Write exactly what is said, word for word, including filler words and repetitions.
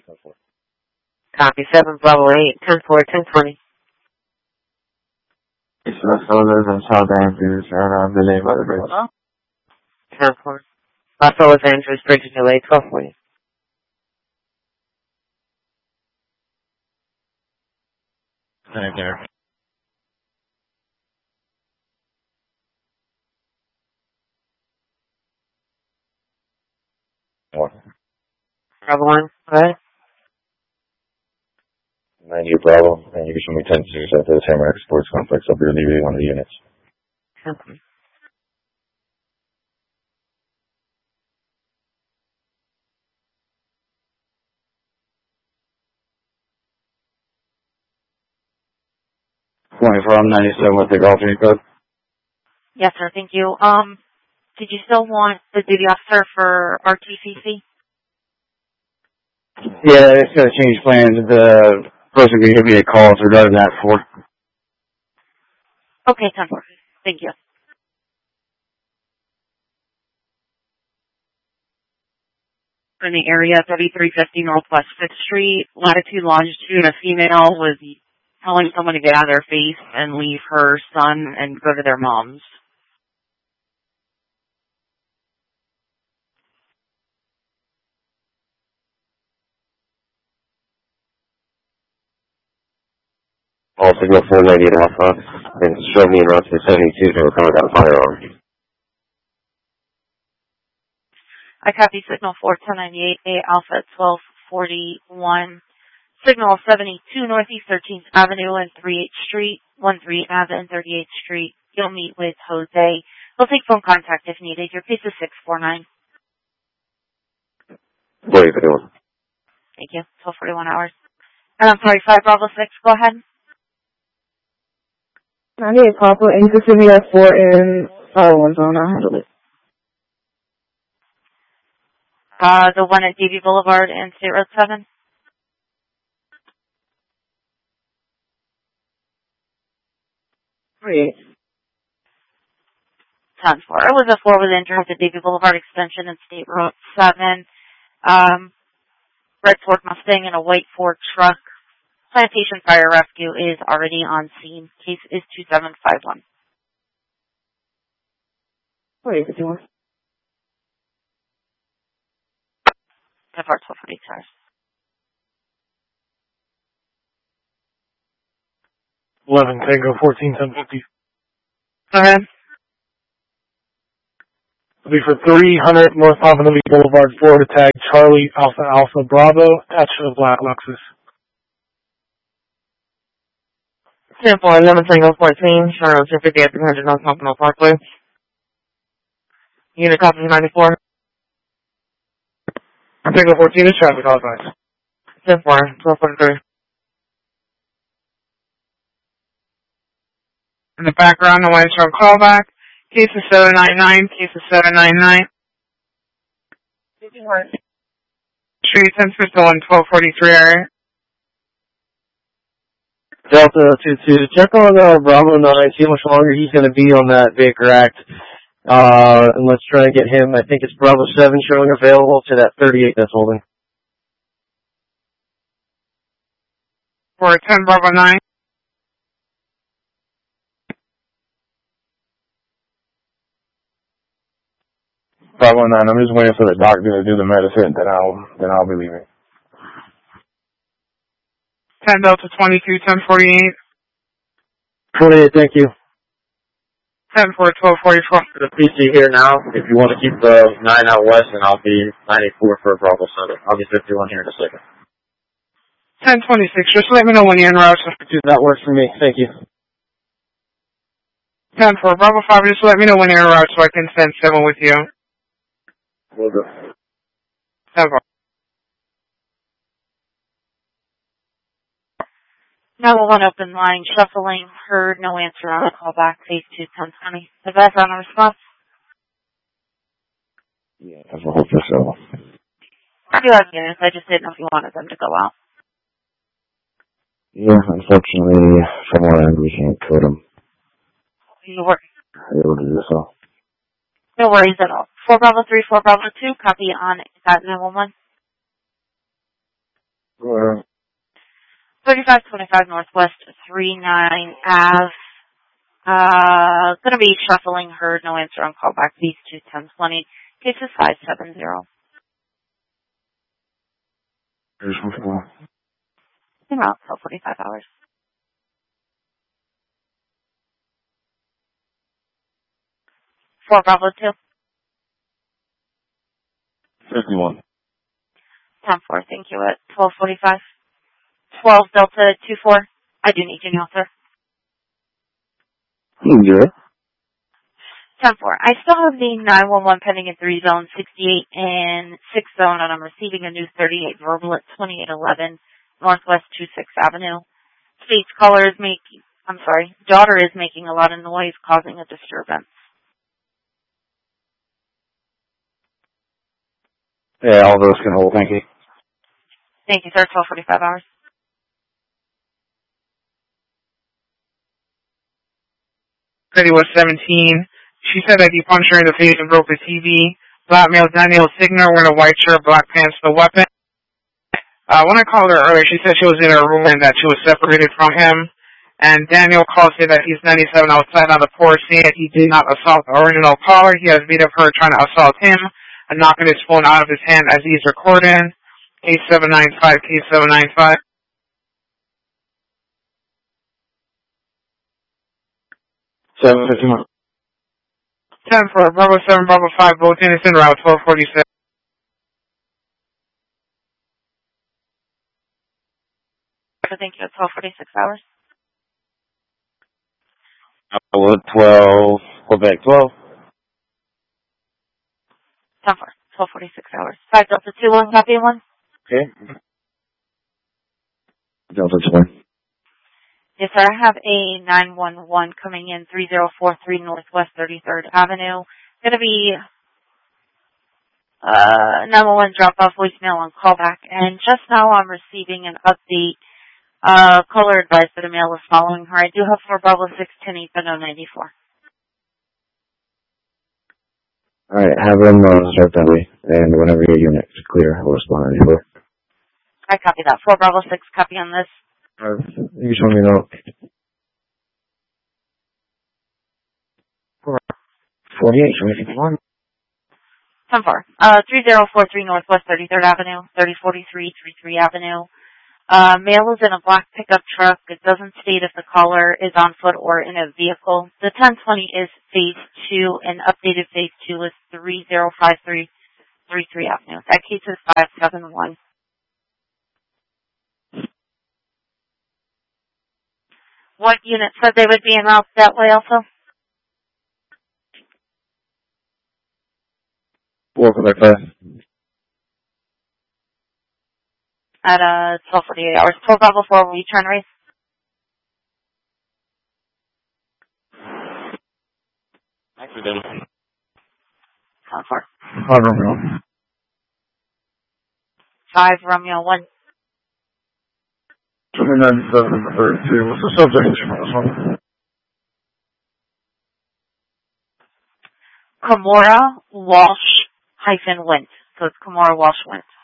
Copy seven Bravo eight, ten four, ten twenty. It's the soldiers and South Andrews around the name of the bridge. ten four. Los Angeles Bridge delay, twelve forty. Right there. What? Bravo one, go ahead. ninety Bravo, and you can show me ten six at the Tamarack Sports Complex. I'll be relieving one of the units. Okay. twenty-four, I'm ninety-seven with the alternate code. Yes, sir, thank you. Um, did you still want the duty officer for R T C C? Yeah, it's going to change plans. The person can give me a call regarding that for. Okay, ten four. Thank you. In the area, thirty-three fifty Northwest fifth Street, latitude, longitude, a female was telling someone to get out of their face and leave her son and go to their mom's. Also go four ninety at Alpha and show me in route to seventy-two to recover that firearm. I copy signal four ten ninety-eight, A Alpha at twelve forty-one. Signal seventy-two Northeast thirteenth Avenue and thirty-eighth Street, thirteen Avenue and thirty-eighth Street. You'll meet with Jose. We'll take phone contact if needed. Your case is six four nine. What are you doing? Thank you. twelve forty-one hours. And I'm sorry, five Bravo six, go ahead. ninety-eight Papa, Angel City at four in Power One Zone. I'll handle it. Uh, the one at D B Boulevard and State Road seven? Three. ten four. It was a four with injury at the D B Boulevard extension and State Road seven. Um, red Ford Mustang and a white Ford truck. Plantation Fire Rescue is already on scene. Case is two seven five one. What are you doing? ten four, twelve forty, sorry. eleven Tango fourteen ten fifty. Go ahead. It'll be for three hundred North Pavanelli Boulevard, Florida, tag Charlie Alpha Alpha Bravo, attached to the black Lexus. ten four, eleven Tango fourteen, Charlotte two fifty at three hundred North Pompano Parkway. Unit copy ninety-four. Tango fourteen is traffic authorized. ten four, twelve forty-three. In the background, the white truck callback. Case is seven ninety-nine. Case is seven ninety-nine. Street ten fifty-one, twelve forty-three area. Delta two two, check on uh, Bravo nine, see how much longer he's going to be on that Baker Act. Uh, and let's try and get him, I think it's Bravo seven showing available to that thirty-eight that's holding. For ten Bravo nine. Bravo nine, I'm just waiting for the doctor to do the medicine, then I'll, then I'll be leaving. ten Delta twenty-two, ten forty-eight. twenty-eight, thank you. ten four, twelve forty-four. The P C here now. If you want to keep the nine out west, then I'll be ninety-four for Bravo seven. I'll be fifty-one here in a second. ten twenty-six, just let me know when you're en route. That works for me, thank you. ten four, Bravo five, just let me know when you're en route so I can send seven with you. Will do. ten four. Now one open line, shuffling, heard, no answer on the call back, phase two, ten twenty. Advise on a response? Yeah, I hope so. I do have units, I just didn't know if you wanted them to go out. Yeah, unfortunately, from our end, we can't code them. You were Able to do so. no worries at all. four Bravo three, four Bravo two, copy on that nine one one. Or thirty-five twenty-five Northwest thirty-nine Ave. Uh, gonna be shuffling herd, no answer on callback, these two ten twenty. Cases five seven zero. there's one more. They're out till forty-five hours. four Bravo two. fifty-one. ten four, thank you, at twelve forty-five. twelve Delta two four. I do need you now, sir. Yeah. ten four. I still have the nine one one pending in three zone, sixty-eight and six zone, and I'm receiving a new thirty-eight verbal at twenty-eight eleven Northwest twenty-sixth Avenue. State's caller is making, I'm sorry, daughter is making a lot of noise, causing a disturbance. Yeah, all those can hold. Thank you. Thank you, sir. twelve forty-five hours. Said he was seventeen. She said that he punched her in the face and broke the T V. Black male Daniel Signer wearing a white shirt, black pants, the weapon. Uh, when I called her earlier, she said she was in her room and that she was separated from him. And Daniel calls saying that he's ninety-seven outside on the porch, saying that he did not assault the original caller. He has video of her trying to assault him and knocking his phone out of his hand as he's recording. Case seven nine five, case seven nine five. seven fifty-one. ten for Bravo seven, Bravo five, both innocent, route twelve forty-six. Thank you, at twelve forty-six hours. Iowa twelve. Quebec twelve. ten four. twelve forty-six hours. five Delta two one, copy one. Okay. Delta two. Yes, sir. I have a nine one one coming in three zero four three Northwest thirty-third Avenue. Going to be uh, nine one one drop-off voicemail on callback. And just now I'm receiving an update. Uh, caller advised that a male is following her. I do have four Bravo six ten eight but no ninety-four. Alright, have them uh, start that way. And whenever your unit's clear, I'll respond to you. I copy that. four Bravo six, copy on this. Uh, you just let me know. forty-eight, twenty-one. ten four. Uh, three zero four three Northwest thirty-third Avenue, thirty forty-three thirty-three Avenue. Uh, male is in a black pickup truck. It doesn't state if the caller is on foot or in a vehicle. The ten twenty is phase two, and updated phase two is three zero five three thirty-three Avenue. That case is five seven one. What unit said they would be en route that way also? four Quebec five. At uh, twelve forty-eight hours. twelve Bravo four, will you turn race? Accident. ten four. five Romeo. five Romeo one. twenty-nine seven thirty-two. What's the subject? Kamora Walsh hyphen Wint. So it's Kamora Walsh Wint.